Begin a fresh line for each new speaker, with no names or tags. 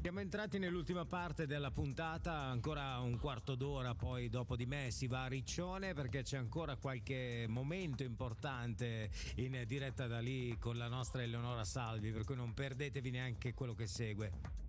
Siamo entrati nell'ultima parte della puntata, ancora un quarto d'ora, poi dopo di me si va a Riccione perché c'è ancora qualche momento importante in diretta da lì con la nostra Eleonora Salvi, per cui non perdetevi neanche quello che segue.